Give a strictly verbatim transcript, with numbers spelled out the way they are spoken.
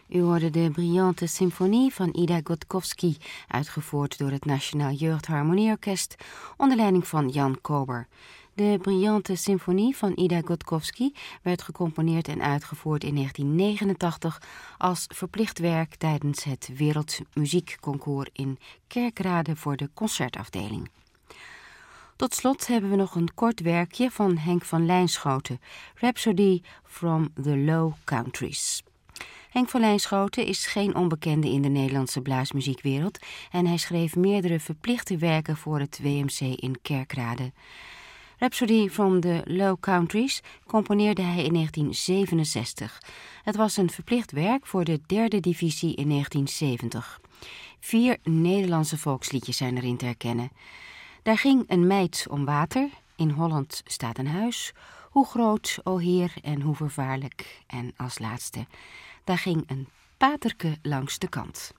U hoorde de Brillante Symfonie van Ida Gotkovsky, uitgevoerd door het Nationaal Jeugdharmonieorkest onder leiding van Jan Kober. De Brillante Symfonie van Ida Gotkovsky werd gecomponeerd en uitgevoerd in negentien negenentachtig als verplicht werk tijdens het Wereldmuziekconcours in Kerkrade voor de concertafdeling. Tot slot hebben we nog een kort werkje van Henk van Lijnschoten, Rhapsody from the Low Countries. Henk van Lijnschoten is geen onbekende in de Nederlandse blaasmuziekwereld en hij schreef meerdere verplichte werken voor het W M C in Kerkrade. Rhapsody from the Low Countries componeerde hij in negentien zevenenzestig. Het was een verplicht werk voor de derde divisie in negentien zeventig. Vier Nederlandse volksliedjes zijn erin te herkennen. Daar ging een meid om water, in Holland staat een huis, hoe groot, o Heer, en hoe vervaarlijk. En als laatste, daar ging een paterke langs de kant.